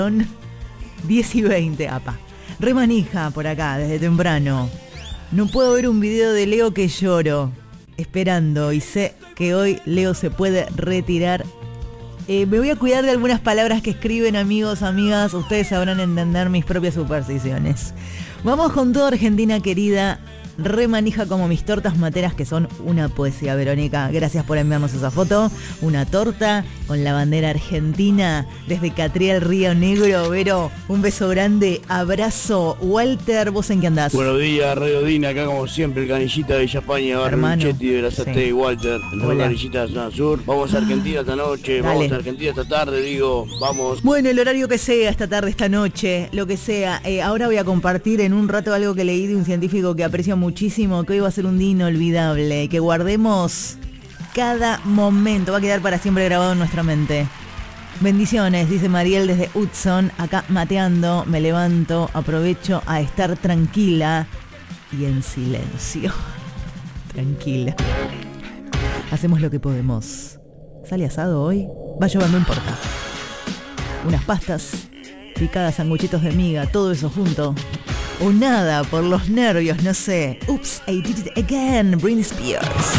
10:20, apa. Remanija por acá, desde temprano. No puedo ver un video de Leo que lloro. Esperando, y sé que hoy Leo se puede retirar. Me voy a cuidar de algunas palabras que escriben, amigos, amigas. Ustedes sabrán entender mis propias supersticiones. Vamos con todo, Argentina querida. Remanija como mis tortas materas, que son una poesía, Verónica. Gracias por enviarnos esa foto. Una torta con la bandera argentina desde Catriel, Río Negro. Vero, un beso grande, abrazo. Walter, ¿vos en qué andás? Buenos días, Radio Dina, acá como siempre, el Canillita de Villa España, Hermano, Chetti de la Sate, sí. Walter, el Canillita de Zona Sur. Vamos a Argentina esta noche, Dale. vamos a Argentina esta tarde, digo, vamos. Bueno, el horario que sea, esta tarde, esta noche, lo que sea. Ahora voy a compartir en un rato algo que leí de un científico que aprecio muchísimo, que hoy va a ser un día inolvidable, que guardemos cada momento, va a quedar para siempre grabado en nuestra mente. Bendiciones, dice Mariel desde Hudson, acá mateando, me levanto, aprovecho a estar tranquila y en silencio. Tranquila. Hacemos lo que podemos. ¿Sale asado hoy? Va a llover, no importa. Unas pastas, picadas, sanguchitos de miga, todo eso junto. O nada, por los nervios, no sé. Oops, I did it again, Britney Spears.